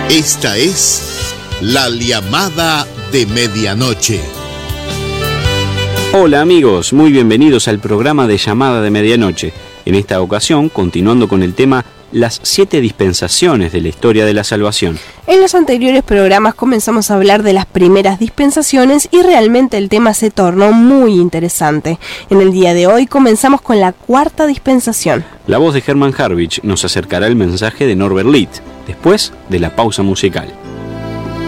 Esta es La Llamada de Medianoche. Hola amigos, muy bienvenidos al programa de Llamada de Medianoche. En esta ocasión, continuando con el tema las 7 dispensaciones de la historia de la salvación. En los anteriores programas comenzamos a hablar de las primeras dispensaciones y realmente el tema se tornó muy interesante. En el día de hoy comenzamos con la 4ª dispensación. La voz de Hermann Harwich nos acercará el mensaje de Norbert Litt, después de la pausa musical.